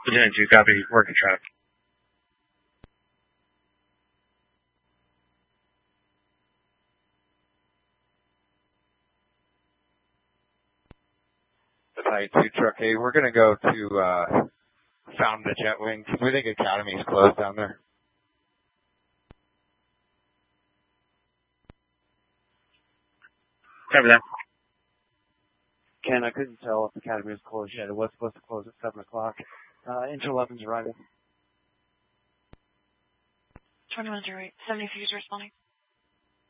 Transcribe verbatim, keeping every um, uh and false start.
Lieutenant two, copy, working traffic. Battalion two, Truck A, we're going to go to uh, Found the Jet Wing. We think Academy's closed down there. Cover that. Ken, I couldn't tell if Academy was closed yet. It was supposed to close at seven o'clock. Uh, Inch eleven's arriving. twenty-one zero eight, seventy-three is responding.